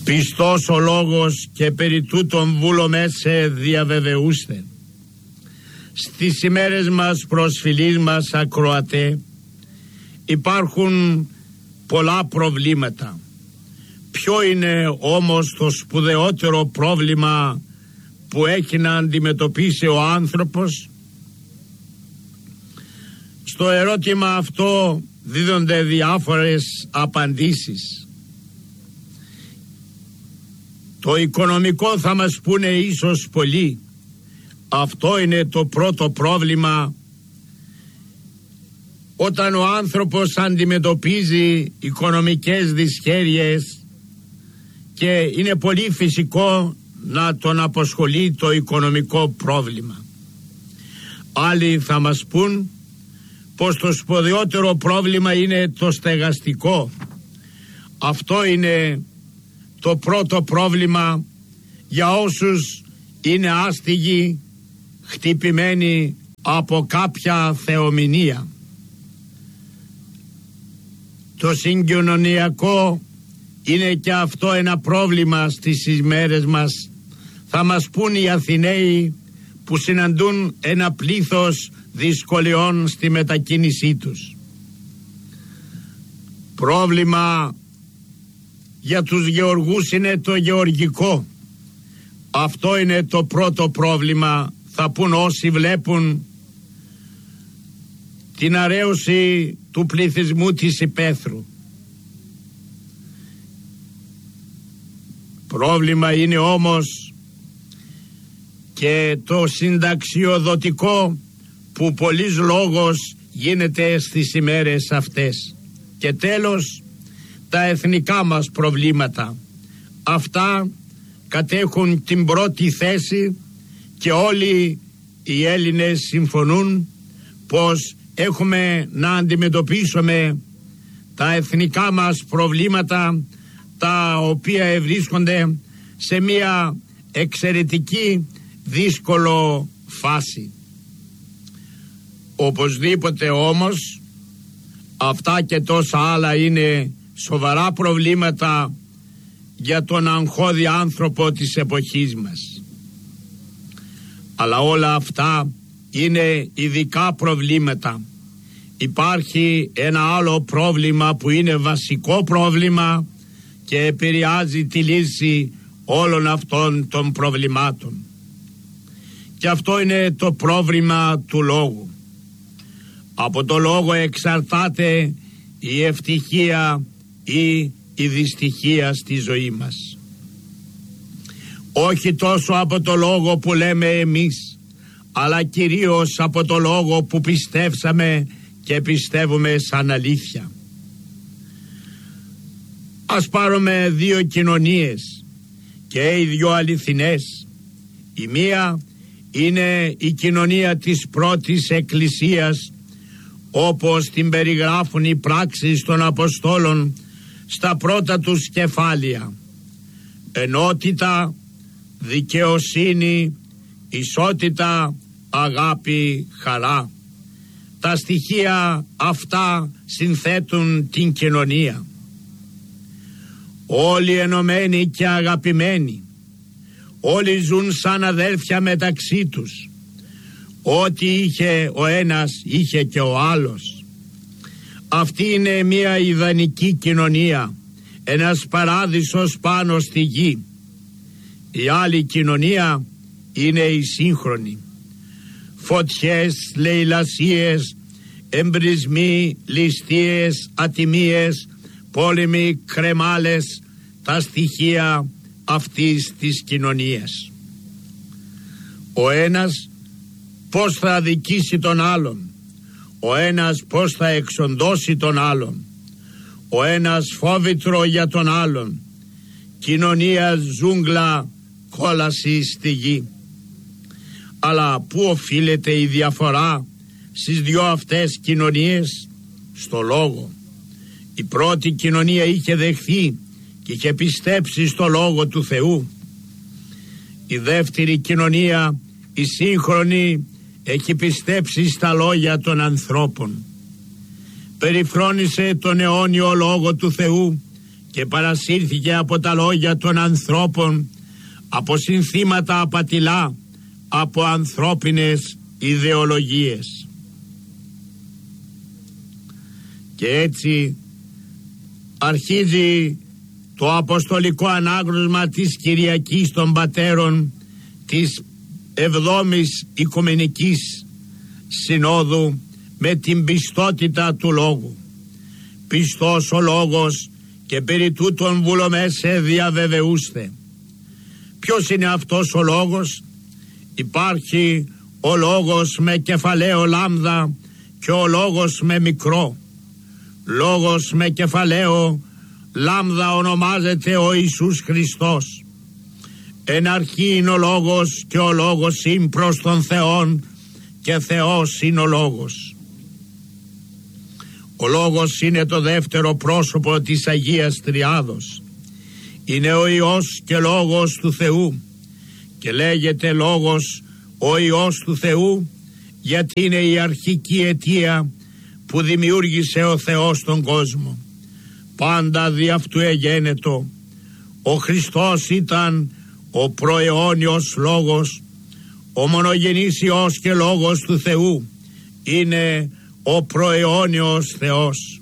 Πιστός ο λόγος και περί τούτων βούλομέ σε διαβεβαιούστε. Στις ημέρες μας προσφυλής μας ακροατέ υπάρχουν πολλά προβλήματα. Ποιο είναι όμως το σπουδαιότερο πρόβλημα που έχει να αντιμετωπίσει ο άνθρωπος? Στο ερώτημα αυτό δίδονται διάφορες απαντήσεις. Το οικονομικό θα μας πούνε ίσως πολλοί. Αυτό είναι το πρώτο πρόβλημα. Όταν ο άνθρωπος αντιμετωπίζει οικονομικές δυσχέρειες, και είναι πολύ φυσικό να τον απασχολεί το οικονομικό πρόβλημα. Άλλοι θα μας πούν πως το σπουδαιότερο πρόβλημα είναι το στεγαστικό. Αυτό είναι το πρώτο πρόβλημα για όσους είναι άστιγοι, χτυπημένοι από κάποια θεομηνία. Το συγκοινωνιακό είναι και αυτό ένα πρόβλημα στις ημέρες μας. Θα μας πούν οι Αθηναίοι που συναντούν ένα πλήθος δυσκολιών στη μετακίνησή τους. Πρόβλημα για τους γεωργούς είναι το γεωργικό. Αυτό είναι το πρώτο πρόβλημα, θα πούν όσοι βλέπουν την αρέωση του πληθυσμού της υπαίθρου. Πρόβλημα είναι όμως και το συνταξιοδοτικό που πολλής λόγος γίνεται στις ημέρες αυτές. Και τέλος, τα εθνικά μας προβλήματα. Αυτά κατέχουν την πρώτη θέση και όλοι οι Έλληνες συμφωνούν πως έχουμε να αντιμετωπίσουμε τα εθνικά μας προβλήματα, τα οποία βρίσκονται σε μια εξαιρετική δύσκολο φάση. Οπωσδήποτε όμως αυτά και τόσα άλλα είναι σοβαρά προβλήματα για τον αγχώδη άνθρωπο της εποχής μας. Αλλά όλα αυτά είναι ειδικά προβλήματα. Υπάρχει ένα άλλο πρόβλημα που είναι βασικό πρόβλημα και επηρεάζει τη λύση όλων αυτών των προβλημάτων. Και αυτό είναι το πρόβλημα του λόγου. Από το λόγο εξαρτάται η ευτυχία ή η δυστυχία στη ζωή μας. Όχι τόσο από το λόγο που λέμε εμείς, αλλά κυρίως από το λόγο που πιστεύσαμε και πιστεύουμε σαν αλήθεια. Ας πάρουμε δύο κοινωνίες και οι δυο αληθινές. Η μία είναι η κοινωνία της πρώτης εκκλησίας, όπως την περιγράφουν οι πράξεις των Αποστόλων στα πρώτα τους κεφάλαια. Ενότητα, δικαιοσύνη, ισότητα, αγάπη, χαρά. Τα στοιχεία αυτά συνθέτουν την κοινωνία. Όλοι ενωμένοι και αγαπημένοι. Όλοι ζουν σαν αδέλφια μεταξύ τους. Ό,τι είχε ο ένας είχε και ο άλλος. Αυτή είναι μια ιδανική κοινωνία, ένας παράδεισος πάνω στη γη. Η άλλη κοινωνία είναι η σύγχρονη. Φωτιές, λαιλασίες, εμπρισμοί, ληστείες, ατιμίες, πόλεμοι, κρεμάλες, τα στοιχεία αυτής της κοινωνίας. Ο ένας πώς θα αδικήσει τον άλλον, ο ένας πώς θα εξοντώσει τον άλλον, ο ένας φόβητρο για τον άλλον, κοινωνία ζούγκλα, κόλαση στη γη. Αλλά πού οφείλεται η διαφορά στις δυο αυτές κοινωνίες? Στο λόγο. Η πρώτη κοινωνία είχε δεχθεί και είχε πιστέψει στο λόγο του Θεού. Η δεύτερη κοινωνία, η σύγχρονη, έχει πιστέψει στα λόγια των ανθρώπων. Περιφρόνησε τον αιώνιο λόγο του Θεού και παρασύρθηκε από τα λόγια των ανθρώπων, από συνθήματα απατηλά, από ανθρώπινες ιδεολογίες. Και έτσι αρχίζει το αποστολικό ανάγνωσμα της Κυριακής των Πατέρων της 7ης Οικουμενικής Συνόδου με την πιστότητα του Λόγου. Πιστός ο Λόγος και περί τούτων βουλομέσε διαβεβαιούστε. Ποιος είναι αυτός ο Λόγος? Υπάρχει ο Λόγος με κεφαλαίο λάμδα και ο Λόγος με μικρό. Λόγος με κεφαλαίο λάμδα ονομάζεται ο Ιησούς Χριστός. Εν αρχή είναι ο Λόγος και ο Λόγος είναι προς τον Θεόν και Θεός είναι ο Λόγος. Ο Λόγος είναι το δεύτερο πρόσωπο της Αγίας Τριάδος. Είναι ο Υιός και Λόγος του Θεού και λέγεται Λόγος ο Υιός του Θεού γιατί είναι η αρχική αιτία που δημιούργησε ο Θεός τον κόσμο. Πάντα δι' αυτού εγένετο. Ο Χριστός ήταν ο προαιώνιος Λόγος, ο μονογενής Υιός και Λόγος του Θεού. Είναι ο προαιώνιος Θεός.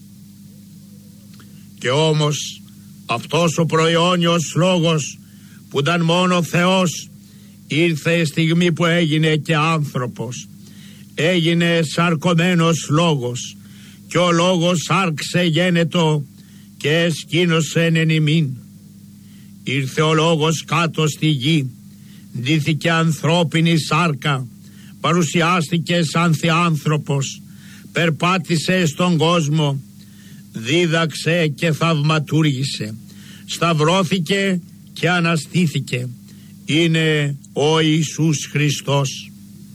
Και όμως αυτός ο προαιώνιος Λόγος που ήταν μόνο Θεός ήρθε η στιγμή που έγινε και άνθρωπος. Έγινε σαρκωμένος Λόγος και ο Λόγος άρξε γένετο και εσκήνωσεν εν ημίν. Ήρθε ο Λόγος κάτω στη γη, ντύθηκε ανθρώπινη σάρκα, παρουσιάστηκε σαν θεάνθρωπος, περπάτησε στον κόσμο, δίδαξε και θαυματούργησε, σταυρώθηκε και αναστήθηκε. Είναι ο Ιησούς Χριστός.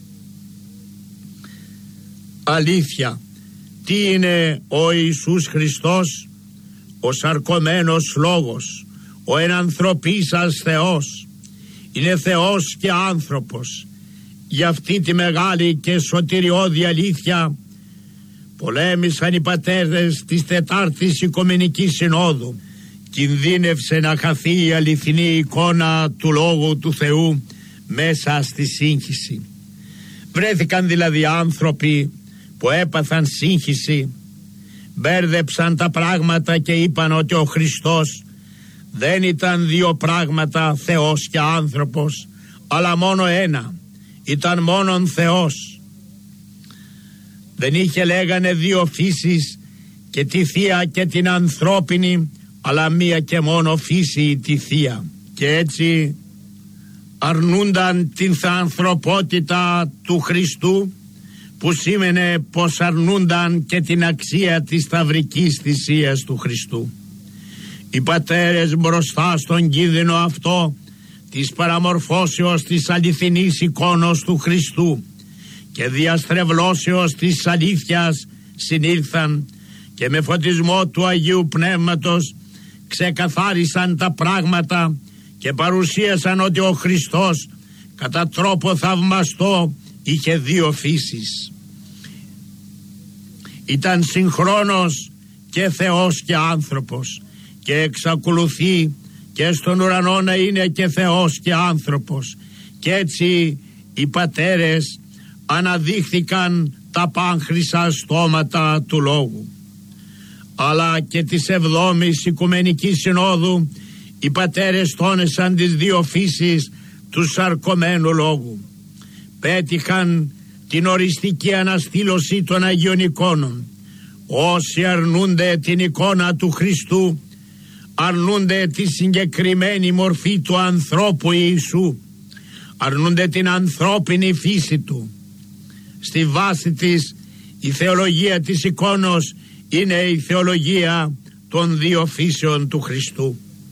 Αλήθεια, τι είναι ο Ιησούς Χριστός? Ο σαρκωμένος Λόγος, ο ενανθρωπίσας Θεός. Είναι Θεός και άνθρωπος. Για αυτή τη μεγάλη και σωτηριώδη αλήθεια πολέμησαν οι πατέρες της 4ης Οικουμενικής Συνόδου. Κινδύνευσε να χαθεί η αληθινή εικόνα του Λόγου του Θεού μέσα στη σύγχυση. Βρέθηκαν δηλαδή άνθρωποι που έπαθαν σύγχυση, μπέρδεψαν τα πράγματα και είπαν ότι ο Χριστός δεν ήταν δύο πράγματα, Θεός και άνθρωπος, αλλά μόνο ένα. Ήταν μόνον Θεός. Δεν είχε, λέγανε, δύο φύσεις, και τη θεία και την ανθρώπινη, αλλά μία και μόνο φύση, τη θεία. Και έτσι αρνούνταν την ανθρωπότητα του Χριστού, που σήμαινε πως αρνούνταν και την αξία της σταυρικής θυσίας του Χριστού. Οι πατέρες μπροστά στον κίνδυνο αυτό της παραμορφώσεως της αληθινής εικόνος του Χριστού και διαστρεβλώσεως της αλήθειας συνήλθαν και με φωτισμό του Αγίου Πνεύματος ξεκαθάρισαν τα πράγματα και παρουσίασαν ότι ο Χριστός κατά τρόπο θαυμαστό είχε δύο φύσεις. Ήταν συγχρόνως και Θεός και άνθρωπος και εξακολουθεί και στον ουρανό να είναι και Θεός και άνθρωπος. Και έτσι οι πατέρες αναδείχθηκαν τα πάνχρυσα στόματα του Λόγου. Αλλά και της 7ης Οικουμενικής Συνόδου οι πατέρες τόνισαν τις δύο φύσεις του σαρκωμένου Λόγου. Πέτυχαν την οριστική αναστήλωση των Αγίων εικόνων. Όσοι αρνούνται την εικόνα του Χριστού αρνούνται τη συγκεκριμένη μορφή του ανθρώπου Ιησού, αρνούνται την ανθρώπινη φύση του. Στη βάση της η θεολογία της εικόνος είναι η θεολογία των δύο φύσεων του Χριστού.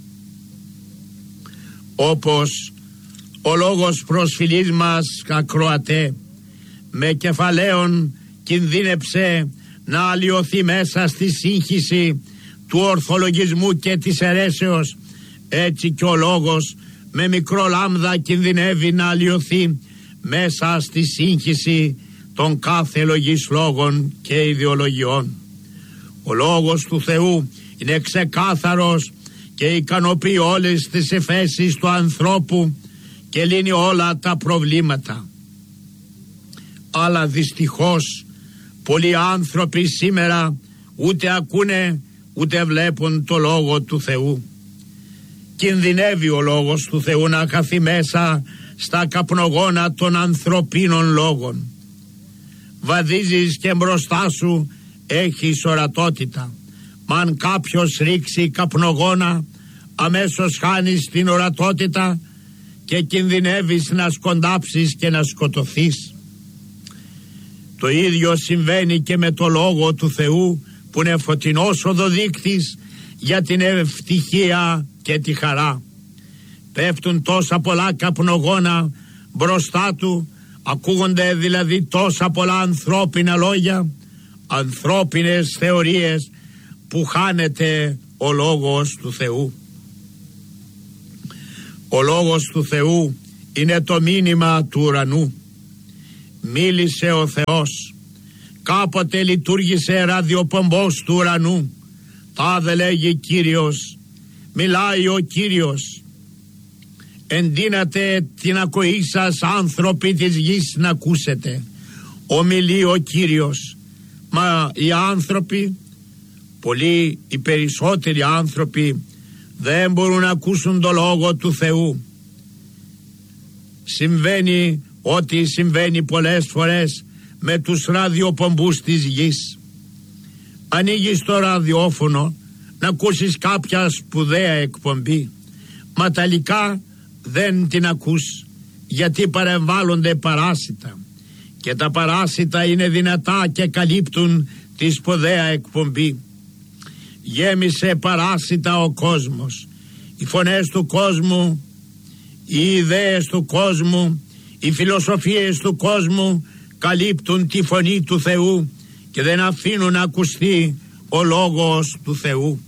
Όπως ο λόγος προσφυλής μας, ακροατέ, με κεφαλαίον κινδύνεψε να αλλοιωθεί μέσα στη σύγχυση του ορθολογισμού και της αιρέσεως, έτσι και ο λόγος με μικρό λάμδα κινδυνεύει να αλλοιωθεί μέσα στη σύγχυση των κάθε λογής λόγων και ιδεολογιών. Ο λόγος του Θεού είναι ξεκάθαρος και ικανοποιεί όλες τις εφέσεις του ανθρώπου και λύνει όλα τα προβλήματα. Αλλά δυστυχώς πολλοί άνθρωποι σήμερα ούτε ακούνε ούτε βλέπουν το Λόγο του Θεού. Κινδυνεύει ο Λόγος του Θεού να χαθεί μέσα στα καπνογόνα των ανθρωπίνων λόγων. Βαδίζεις και μπροστά σου έχεις ορατότητα. Μα αν κάποιος ρίξει καπνογόνα, αμέσως χάνεις την ορατότητα και κινδυνεύεις να σκοντάψεις και να σκοτωθείς. Το ίδιο συμβαίνει και με το Λόγο του Θεού, που είναι φωτεινός οδοδείκτης για την ευτυχία και τη χαρά. Πέφτουν τόσα πολλά καπνογόνα μπροστά του, ακούγονται δηλαδή τόσα πολλά ανθρώπινα λόγια, ανθρώπινες θεωρίες, που χάνεται ο Λόγος του Θεού. Ο Λόγος του Θεού είναι το μήνυμα του ουρανού. Μίλησε ο Θεός. Κάποτε λειτουργήσε ραδιοπομπός του ουρανού. Τάδε λέγει Κύριος. Μιλάει ο Κύριος. Εντείνατε την ακοή σας, άνθρωποι της γης, να ακούσετε. Ομιλεί ο Κύριος. Μα οι άνθρωποι, πολλοί, οι περισσότεροι άνθρωποι, δεν μπορούν να ακούσουν το Λόγο του Θεού. Συμβαίνει ό,τι συμβαίνει πολλές φορές με τους ραδιοπομπούς της γης. Ανοίγεις το ραδιόφωνο να ακούσεις κάποια σπουδαία εκπομπή, μα τελικά δεν την ακούς, γιατί παρεμβάλλονται παράσιτα, και τα παράσιτα είναι δυνατά και καλύπτουν τη σπουδαία εκπομπή. Γέμισε παράσιτα ο κόσμος. Οι φωνές του κόσμου, οι ιδέες του κόσμου, οι φιλοσοφίες του κόσμου καλύπτουν τη φωνή του Θεού και δεν αφήνουν να ακουστεί ο Λόγος του Θεού.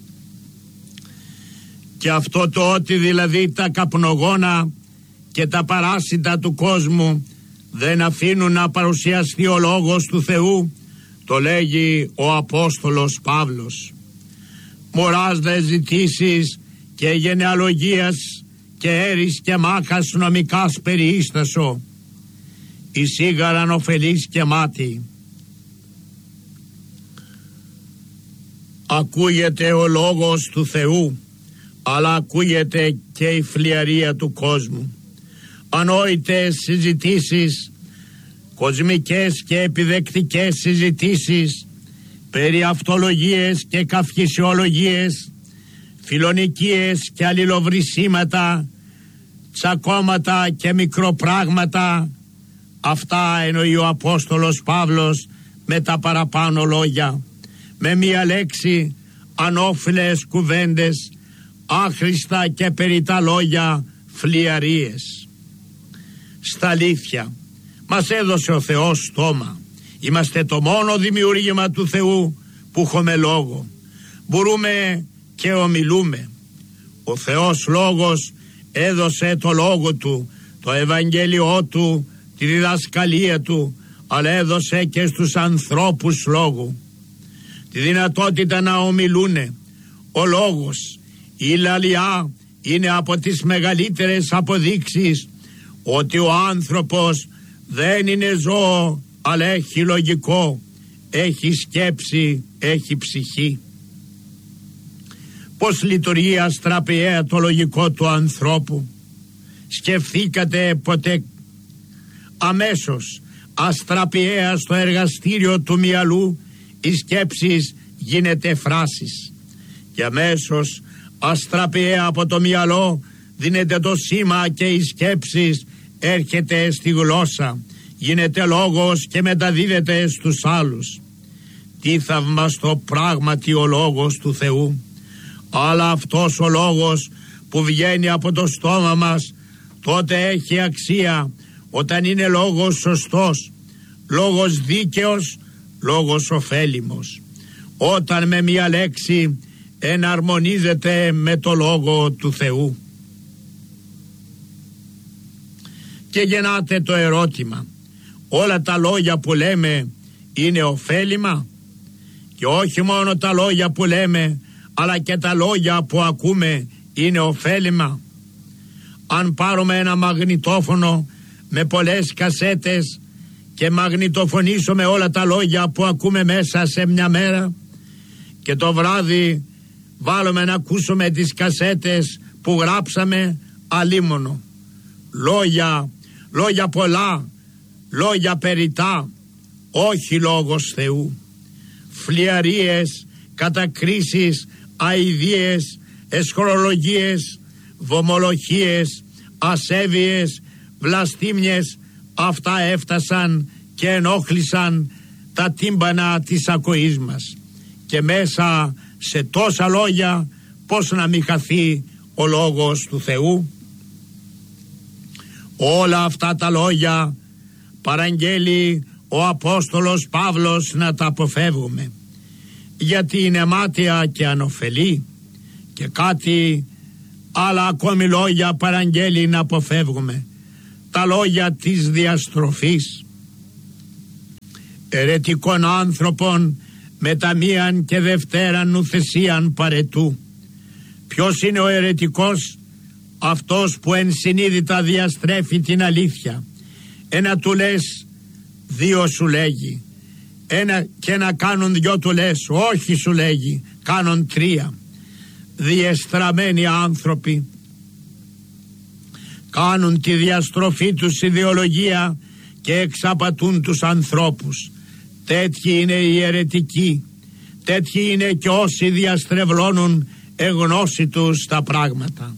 Και αυτό το ότι δηλαδή τα καπνογόνα και τα παράσιτα του κόσμου δεν αφήνουν να παρουσιαστεί ο Λόγος του Θεού, το λέγει ο Απόστολος Παύλος. Μωράς δε ζητήσεις και γενεαλογίας και έρης και μάχας νομικάς περιίστασο, η σίγαραν ωφελής και μάτι. Ακούγεται ο Λόγος του Θεού, αλλά ακούγεται και η φλιαρία του κόσμου. Ανόητες συζητήσεις, κοσμικές και επιδεκτικές συζητήσεις, περί αυτολογίες και καυχησιολογίες, φιλονικίες και αλληλοβρισίματα, τσακώματα και μικροπράγματα, αυτά εννοεί ο Απόστολος Παύλος με τα παραπάνω λόγια. Με μία λέξη, ανώφιλες κουβέντες, άχρηστα και περιτά λόγια, φλιαρίες. Στα αλήθεια, μας έδωσε ο Θεός στόμα. Είμαστε το μόνο δημιούργημα του Θεού που έχουμε λόγο. Μπορούμε και ομιλούμε. Ο Θεός Λόγος έδωσε το λόγο του, το Ευαγγέλιό του, τη διδασκαλία του, αλλά έδωσε και στους ανθρώπους λόγου τη δυνατότητα να ομιλούνε. Ο λόγος, η λαλιά, είναι από τις μεγαλύτερες αποδείξεις ότι ο άνθρωπος δεν είναι ζώο, αλλά έχει λογικό, έχει σκέψη, έχει ψυχή. Πώς λειτουργεί αστραπιαία το λογικό του ανθρώπου? Σκεφτήκατε ποτέ? Αμέσως αστραπιαία στο εργαστήριο του μυαλού οι σκέψεις γίνεται φράσεις, και αμέσως αστραπιαία από το μυαλό δίνεται το σήμα και οι σκέψεις έρχεται στη γλώσσα, γίνεται λόγος και μεταδίδεται στους άλλους. Τι θαυμαστό πράγματι ο Λόγος του Θεού! Αλλά αυτός ο λόγος που βγαίνει από το στόμα μας τότε έχει αξία όταν είναι λόγος σωστός, λόγος δίκαιος, λόγος ωφέλιμος, όταν με μία λέξη εναρμονίζεται με το Λόγο του Θεού. Και γεννάται το ερώτημα, όλα τα λόγια που λέμε είναι ωφέλιμα? Και όχι μόνο τα λόγια που λέμε, αλλά και τα λόγια που ακούμε είναι ωφέλιμα. Αν πάρουμε ένα μαγνητόφωνο με πολλές κασέτες και μαγνητοφωνήσουμε όλα τα λόγια που ακούμε μέσα σε μια μέρα και το βράδυ βάλουμε να ακούσουμε τις κασέτες που γράψαμε, αλίμονο. Λόγια πολλά, λόγια περιτά, όχι λόγος Θεού. Φλιαρίες, κατακρίσεις, αηδίες, εσχρολογίες, βομολογίες, ασέβειες, βλαστήμιες, αυτά έφτασαν και ενόχλησαν τα τύμπανα της ακοής μας. Και μέσα σε τόσα λόγια πώς να μην χαθεί ο λόγος του Θεού? Όλα αυτά τα λόγια παραγγέλει ο Απόστολος Παύλος να τα αποφεύγουμε, γιατί είναι μάταια και ανωφελή. Και κάτι άλλα ακόμη λόγια παραγγέλει να αποφεύγουμε, τα λόγια της διαστροφής, ερετικών άνθρωπων με τα μίαν και δευτέραν νουθεσίαν παρετού. Ποιος είναι ο ερετικός? Αυτός που ενσυνείδητα διαστρέφει την αλήθεια. Ένα του λες, δύο σου λέγει. Ένα και να κάνουν δυο του λες, όχι σου λέγει, κάνουν τρία. Διεστραμμένοι άνθρωποι κάνουν τη διαστροφή τους ιδεολογία και εξαπατούν τους ανθρώπους. Τέτοιοι είναι οι αιρετικοί, τέτοιοι είναι και όσοι διαστρεβλώνουν εγνώση τους τα πράγματα.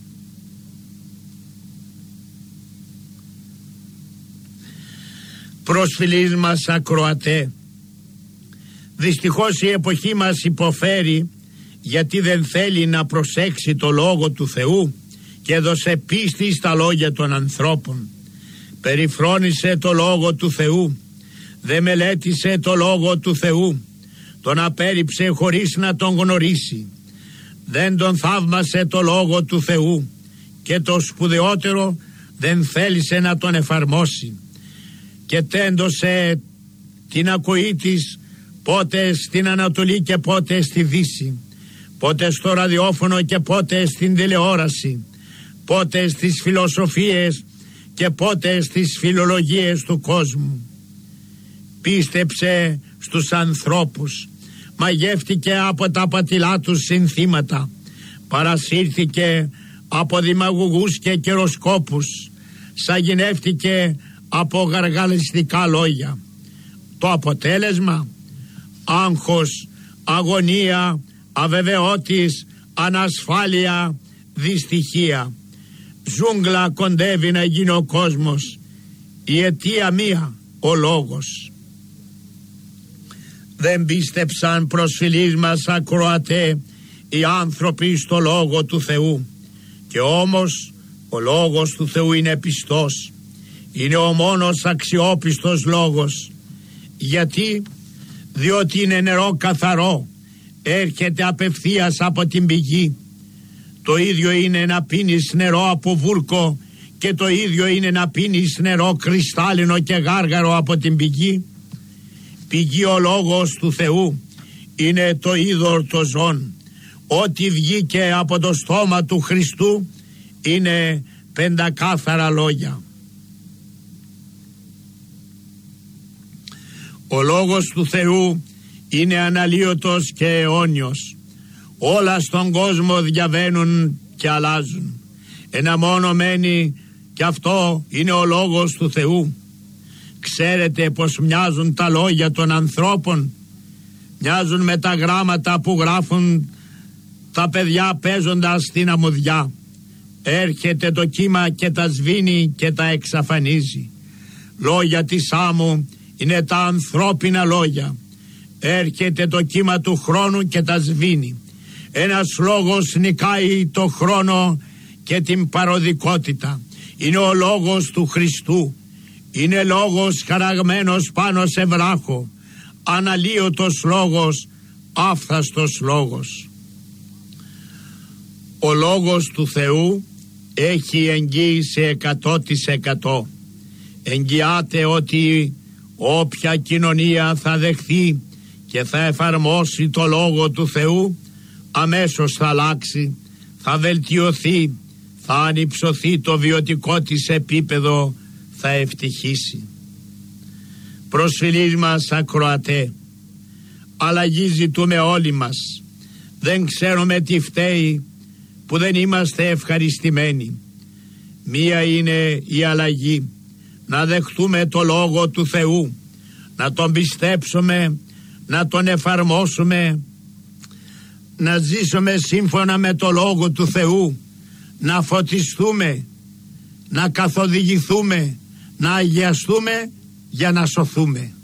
Προσφυλείς μας ακροατέ, δυστυχώς η εποχή μας υποφέρει γιατί δεν θέλει να προσέξει το λόγο του Θεού και έδωσε πίστη στα λόγια των ανθρώπων. Περιφρόνησε το λόγο του Θεού, δεν μελέτησε το λόγο του Θεού, τον απέρριψε χωρίς να τον γνωρίσει, δεν τον θαύμασε το λόγο του Θεού και το σπουδαιότερο, δεν θέλησε να τον εφαρμόσει και τέντωσε την ακοή της πότε στην Ανατολή και πότε στη Δύση, πότε στο ραδιόφωνο και πότε στην τηλεόραση, πότε στις φιλοσοφίες και πότε στις φιλολογίες του κόσμου. Πίστεψε στους ανθρώπους, μαγεύτηκε από τα πατηλά τους συνθήματα, παρασύρθηκε από δημαγωγούς και καιροσκόπους, σαγηνεύτηκε από γαργαλιστικά λόγια. Το αποτέλεσμα, άγχος, αγωνία, αβεβαιότης, ανασφάλεια, δυστυχία. Ζούγκλα κοντεύει να γίνει ο κόσμος. Η αιτία μία, ο λόγος. Δεν πίστεψαν, προσφυλείς μας ακροατέ, οι άνθρωποι στο λόγο του Θεού. Και όμως ο λόγος του Θεού είναι πιστός. Είναι ο μόνος αξιόπιστος λόγος. Γιατί? Διότι είναι νερό καθαρό, έρχεται απευθείας από την πηγή. Το ίδιο είναι να πίνεις νερό από βούρκο και το ίδιο είναι να πίνεις νερό κρυστάλλινο και γάργαρο από την πηγή. Πηγή ο λόγος του Θεού, είναι το είδωρ το ζών. Ό,τι βγήκε από το στόμα του Χριστού είναι πεντακάθαρα λόγια. Ο λόγος του Θεού είναι αναλύωτος και αιώνιος. Όλα στον κόσμο διαβαίνουν και αλλάζουν. Ένα μόνο μένει και αυτό είναι ο λόγος του Θεού. Ξέρετε πως μοιάζουν τα λόγια των ανθρώπων? Μοιάζουν με τα γράμματα που γράφουν τα παιδιά παίζοντας στην αμμουδιά. Έρχεται το κύμα και τα σβήνει και τα εξαφανίζει. Λόγια της άμμου είναι τα ανθρώπινα λόγια. Έρχεται το κύμα του χρόνου και τα σβήνει. Ένας λόγος νικάει το χρόνο και την παροδικότητα. Είναι ο λόγος του Χριστού. Είναι λόγος χαραγμένος πάνω σε βράχο. Αναλύωτος λόγος, άφθαστος λόγος. Ο λόγος του Θεού έχει εγγύηση 100%. Εγγυάται ότι όποια κοινωνία θα δεχθεί και θα εφαρμόσει το λόγο του Θεού, αμέσως θα αλλάξει, θα βελτιωθεί, θα ανυψωθεί το βιωτικό της επίπεδο, θα ευτυχήσει. Προσφυλείς μας ακροατέ, αλλαγή ζητούμε όλοι μας. Δεν ξέρουμε τι φταίει που δεν είμαστε ευχαριστημένοι. Μία είναι η αλλαγή, να δεχτούμε το Λόγο του Θεού, να τον πιστέψουμε, να τον εφαρμόσουμε, να ζήσουμε σύμφωνα με το Λόγο του Θεού, να φωτιστούμε, να καθοδηγηθούμε, να αγιαστούμε για να σωθούμε.